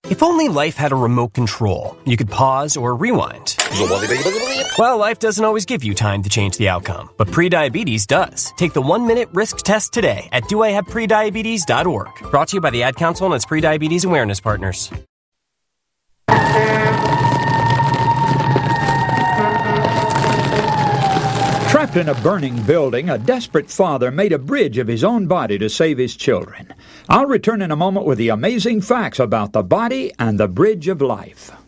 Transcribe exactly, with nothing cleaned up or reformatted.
If only life had a remote control, you could pause or rewind. Well, life doesn't always give you time to change the outcome, but prediabetes does. Take the one-minute risk test today at do I have prediabetes dot org. Brought to you by the Ad Council and its Prediabetes Awareness Partners. Trapped in a burning building, a desperate father made a bridge of his own body to save his children. I'll return in a moment with the amazing facts about the body and the bridge of life.